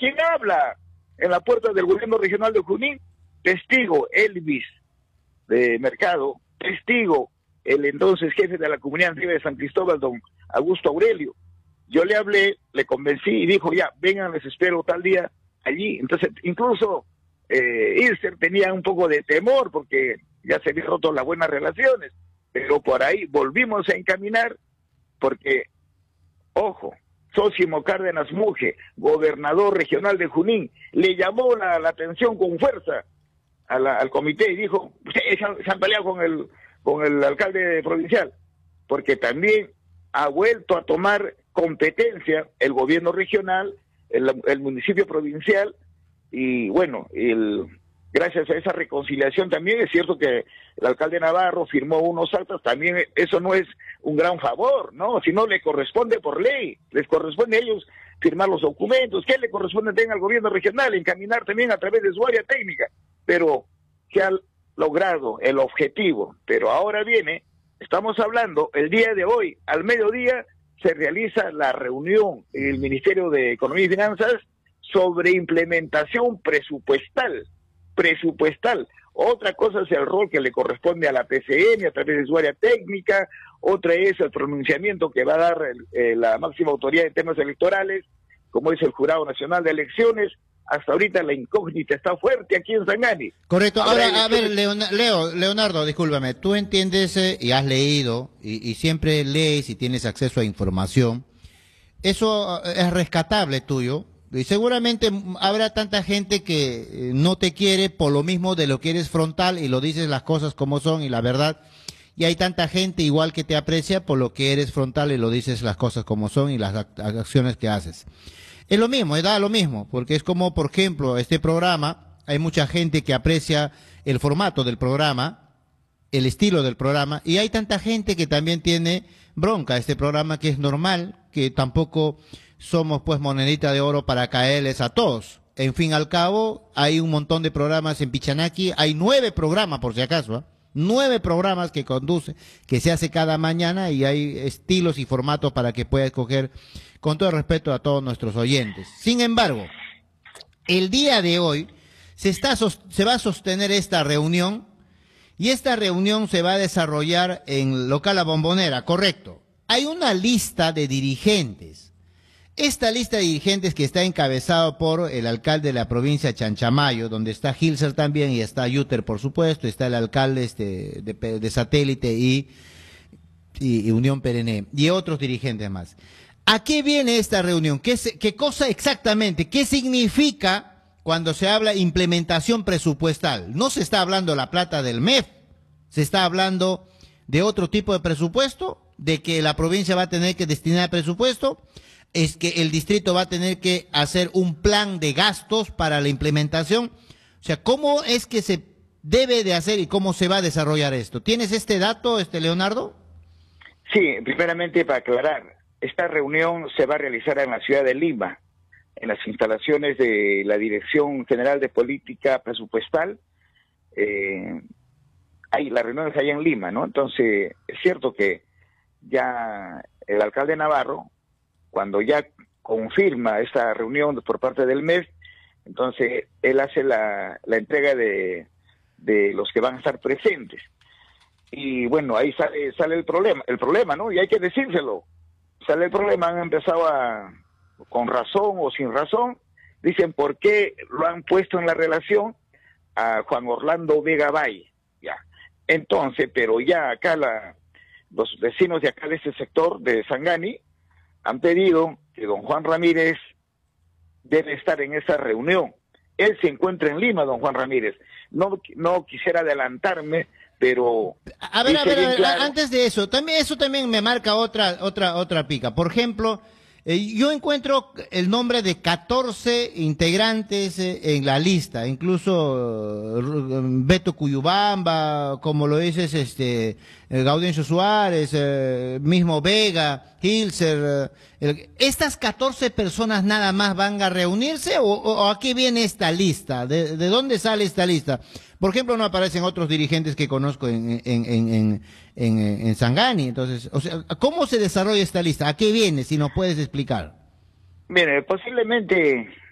¿Quién habla en la puerta del gobierno regional de Junín? Testigo Elvis de Mercado, testigo el entonces jefe de la comunidad antigua de San Cristóbal, don Augusto Aurelio. Yo le hablé, le convencí y dijo, ya, vengan, les espero tal día allí. Entonces, incluso Ilser tenía un poco de temor porque ya se habían roto las buenas relaciones, pero por ahí volvimos a encaminar porque, ojo, Sósimo Cárdenas Muge, gobernador regional de Junín, le llamó la atención con fuerza al comité y dijo, ustedes se han peleado con el alcalde provincial, porque también ha vuelto a tomar competencia el gobierno regional, el municipio provincial, y bueno, gracias a esa reconciliación también es cierto que el alcalde Navarro firmó unos actas, también eso no es un gran favor, ¿no? Si no le corresponde por ley, les corresponde a ellos firmar los documentos. ¿Qué le corresponde también al gobierno regional? Encaminar también a través de su área técnica, pero se ha logrado el objetivo. Pero ahora viene, estamos hablando, el día de hoy, al mediodía, se realiza la reunión en el Ministerio de Economía y Finanzas sobre implementación presupuestal. Otra cosa es el rol que le corresponde a la PCM a través de su área técnica, otra es el pronunciamiento que va a dar la máxima autoridad de temas electorales, como es el Jurado Nacional de Elecciones. Hasta ahorita la incógnita está fuerte aquí en Sangani. Correcto. Ahora, a ver, Leonardo, discúlpame, tú entiendes y has leído y siempre lees y tienes acceso a información. Eso es rescatable tuyo. Y seguramente habrá tanta gente que no te quiere por lo mismo de lo que eres frontal y lo dices las cosas como son y la verdad. Y hay tanta gente igual que te aprecia por lo que eres frontal y lo dices las cosas como son y las acciones que haces. Es lo mismo, da lo mismo, porque es como, por ejemplo, este programa, hay mucha gente que aprecia el formato del programa, el estilo del programa, y hay tanta gente que también tiene bronca este programa, que es normal, que tampoco somos pues monedita de oro para caerles a todos. En fin al cabo, hay un montón de programas en Pichanaki, hay 9 programas por si acaso, 9 programas que conduce, que se hace cada mañana y hay estilos y formatos para que pueda escoger con todo respeto a todos nuestros oyentes. Sin embargo, el día de hoy se va a sostener esta reunión y esta reunión se va a desarrollar en local La Bombonera, correcto. Hay una lista de dirigentes. Esta lista de dirigentes que está encabezado por el alcalde de la provincia de Chanchamayo, donde está Hilser también y está Yuter, por supuesto, está el alcalde de Satélite y Unión Perenne y otros dirigentes más. ¿A qué viene esta reunión? ¿Qué cosa exactamente? ¿Qué significa cuando se habla implementación presupuestal? No se está hablando de la plata del MEF, se está hablando de otro tipo de presupuesto, de que la provincia va a tener que destinar presupuesto, es que el distrito va a tener que hacer un plan de gastos para la implementación. O sea, ¿cómo es que se debe de hacer y cómo se va a desarrollar esto? ¿Tienes este dato, Leonardo? Sí, primeramente para aclarar, esta reunión se va a realizar en la ciudad de Lima, en las instalaciones de la Dirección General de Política Presupuestal. La reunión es allá en Lima, ¿no? Entonces, es cierto que ya el alcalde Navarro, cuando ya confirma esta reunión por parte del MEF, entonces él hace la entrega de los que van a estar presentes. Y bueno, ahí sale el problema, ¿no? Y hay que decírselo. Sale el problema, han empezado con razón o sin razón, dicen por qué lo han puesto en la relación a Juan Orlando Vega Valle, ya. Entonces, pero ya acá los vecinos de acá de este sector de Sangani han pedido que don Juan Ramírez debe estar en esa reunión. Él se encuentra en Lima, don Juan Ramírez. No quisiera adelantarme, pero a ver, claro. Antes de eso también me marca otra pica. Por ejemplo, yo encuentro el nombre de 14 integrantes en la lista, incluso Beto Cuyubamba, como lo dices, Gaudencio Suárez, mismo Vega, Hilser. ¿Estas 14 personas nada más van a reunirse o a qué viene esta lista? ¿De dónde sale esta lista? Por ejemplo, no aparecen otros dirigentes que conozco en Sangani. Entonces, o sea, ¿cómo se desarrolla esta lista? ¿A qué viene? Si nos puedes explicar. Mire, posiblemente